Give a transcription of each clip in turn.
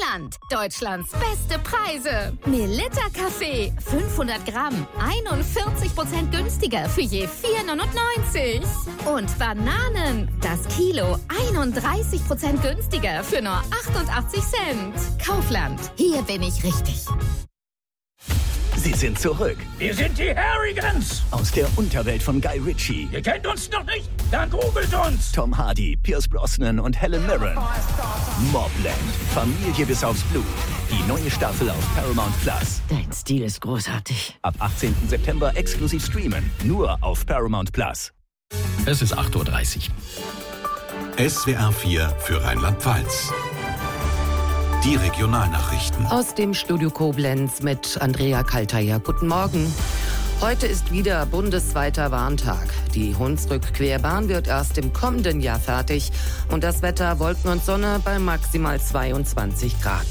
Kaufland. Deutschlands beste Preise. Melitta Kaffee, 500 Gramm, 41% günstiger für je 4,99. Und Bananen, das Kilo, 31% günstiger für nur 88 Cent. Kaufland, hier bin ich richtig. Sie sind zurück. Wir sind die Harrigans. Aus der Unterwelt von Guy Ritchie. Ihr kennt uns noch nicht? Dann googelt uns. Tom Hardy, Pierce Brosnan und Helen Mirren. Mobland. Familie bis aufs Blut. Die neue Staffel auf Paramount Plus. Dein Stil ist großartig. Ab 18. September exklusiv streamen. Nur auf Paramount Plus. Es ist 8:30 Uhr. SWR 4 für Rheinland-Pfalz. Die Regionalnachrichten. Aus dem Studio Koblenz mit Andrea Kalteier. Guten Morgen. Heute ist wieder bundesweiter Warntag. Die Hunsrück-Querbahn wird erst im kommenden Jahr fertig. Und das Wetter Wolken und Sonne bei maximal 22 Grad.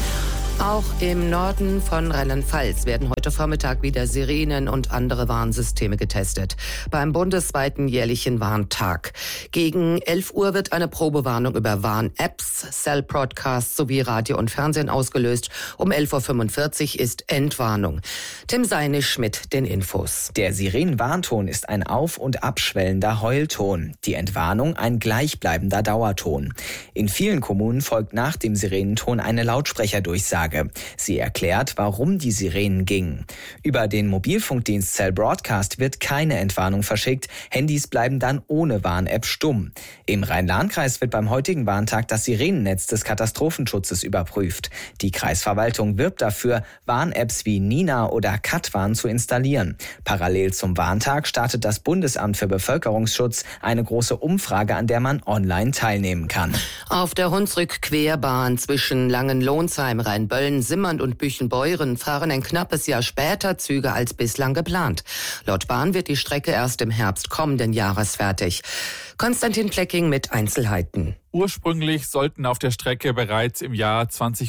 Auch im Norden von Rheinland-Pfalz werden heute Vormittag wieder Sirenen und andere Warnsysteme getestet. Beim bundesweiten jährlichen Warntag. Gegen 11 Uhr wird eine Probewarnung über Warn-Apps, Cell-Broadcasts sowie Radio und Fernsehen ausgelöst. Um 11.45 Uhr ist Entwarnung. Tim Seinisch mit den Infos. Der Sirenenwarnton ist ein auf- und abschwellender Heulton. Die Entwarnung ein gleichbleibender Dauerton. In vielen Kommunen folgt nach dem Sirenenton eine Lautsprecherdurchsage. Sie erklärt, warum die Sirenen gingen. Über den Mobilfunkdienst Cell Broadcast wird keine Entwarnung verschickt. Handys bleiben dann ohne Warn-App stumm. Im Rhein-Lahn-Kreis wird beim heutigen Warntag das Sirenennetz des Katastrophenschutzes überprüft. Die Kreisverwaltung wirbt dafür, Warn-Apps wie Nina oder Katwarn zu installieren. Parallel zum Warntag startet das Bundesamt für Bevölkerungsschutz eine große Umfrage, an der man online teilnehmen kann. Auf der Hunsrück-Querbahn zwischen Langenlohnsheim, Rheinböllen, Simmern und Büchenbeuren fahren ein knappes Jahr später Züge als bislang geplant. Laut Bahn wird die Strecke erst im Herbst kommenden Jahres fertig. Konstantin Plecking mit Einzelheiten. Ursprünglich sollten auf der Strecke bereits im Jahr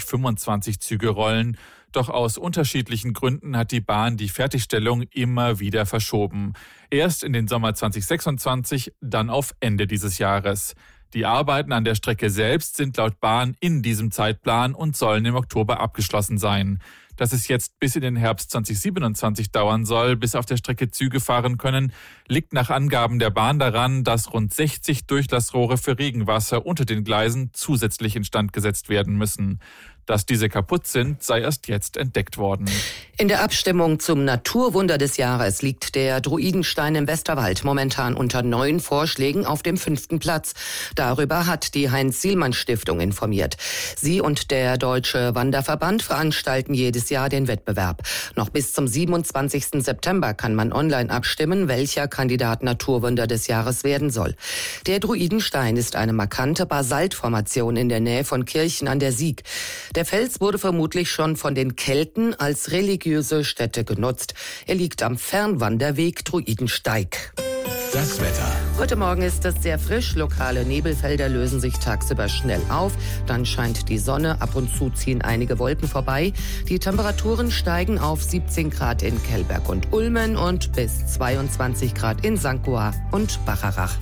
2025 Züge rollen. Doch aus unterschiedlichen Gründen hat die Bahn die Fertigstellung immer wieder verschoben. Erst in den Sommer 2026, dann auf Ende dieses Jahres. Die Arbeiten an der Strecke selbst sind laut Bahn in diesem Zeitplan und sollen im Oktober abgeschlossen sein. Dass es jetzt bis in den Herbst 2027 dauern soll, bis auf der Strecke Züge fahren können, liegt nach Angaben der Bahn daran, dass rund 60 Durchlassrohre für Regenwasser unter den Gleisen zusätzlich instand gesetzt werden müssen. Dass diese kaputt sind, sei erst jetzt entdeckt worden. In der Abstimmung zum Naturwunder des Jahres liegt der Druidenstein im Westerwald momentan unter 9 Vorschlägen auf dem 5. Platz. Darüber hat die Heinz-Sielmann-Stiftung informiert. Sie und der Deutsche Wanderverband veranstalten jedes Jahr den Wettbewerb. Noch bis zum 27. September kann man online abstimmen, welcher Kandidat Naturwunder des Jahres werden soll. Der Druidenstein ist eine markante Basaltformation in der Nähe von Kirchen an der Sieg. Der Fels wurde vermutlich schon von den Kelten als religiöse Stätte genutzt. Er liegt am Fernwanderweg Druidensteig. Das Wetter. Heute Morgen ist es sehr frisch. Lokale Nebelfelder lösen sich tagsüber schnell auf. Dann scheint die Sonne. Ab und zu ziehen einige Wolken vorbei. Die Temperaturen steigen auf 17 Grad in Kellberg und Ulmen und bis 22 Grad in St. Goar und Bacharach.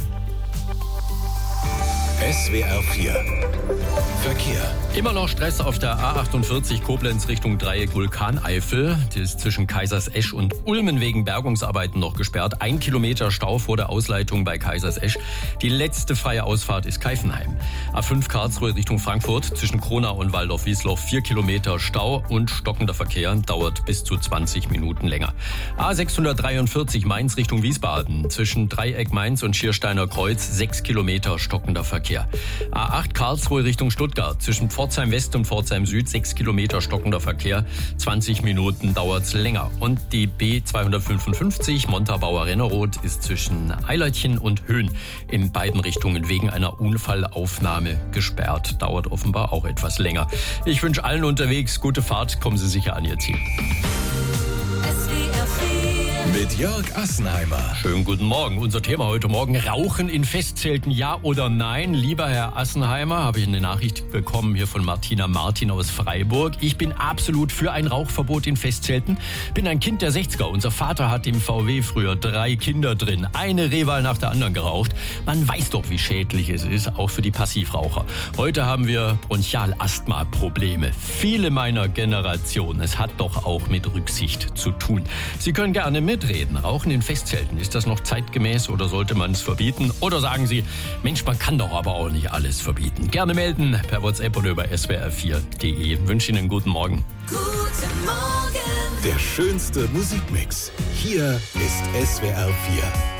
SWR 4 Verkehr. Immer noch Stress auf der A48 Koblenz Richtung Dreieck Vulkaneifel. Die ist zwischen Kaisersesch und Ulmen wegen Bergungsarbeiten noch gesperrt. 1 Kilometer Stau vor der Ausleitung bei Kaisersesch. Die letzte freie Ausfahrt ist Keifenheim. A5 Karlsruhe Richtung Frankfurt zwischen Kronau und Waldorf-Wiesloch 4 Kilometer Stau und stockender Verkehr dauert bis zu 20 Minuten länger. A643 Mainz Richtung Wiesbaden zwischen Dreieck Mainz und Schiersteiner Kreuz 6 Kilometer stockender Verkehr. A8 Karlsruhe Richtung Stuttgart zwischen Pforzheim West und Pforzheim Süd 6 Kilometer stockender Verkehr. 20 Minuten dauert's länger. Und die B255 Montabaur-Renneroth ist zwischen Eilertchen und Höhen in beiden Richtungen wegen einer Unfallaufnahme gesperrt. Dauert offenbar auch etwas länger. Ich wünsche allen unterwegs gute Fahrt. Kommen Sie sicher an Ihr Ziel. Mit mit Jörg Assenheimer. Schönen guten Morgen. Unser Thema heute Morgen: Rauchen in Festzelten, ja oder nein? Lieber Herr Assenheimer, habe ich eine Nachricht bekommen hier von Martina Martin aus Freiburg. Ich bin absolut für ein Rauchverbot in Festzelten. Bin ein Kind der 60er. Unser Vater hat im VW früher 3 Kinder drin. Eine Rehwahl nach der anderen geraucht. Man weiß doch, wie schädlich es ist, auch für die Passivraucher. Heute haben wir Bronchialasthma-Probleme. Viele meiner Generation. Es hat doch auch mit Rücksicht zu tun. Sie können gerne mitreden. Rauchen in Festzelten, ist das noch zeitgemäß oder sollte man es verbieten? Oder sagen Sie, Mensch, man kann doch aber auch nicht alles verbieten. Gerne melden per WhatsApp oder über swr4.de. Ich wünsche Ihnen einen guten Morgen. Guten Morgen. Der schönste Musikmix. Hier ist SWR 4.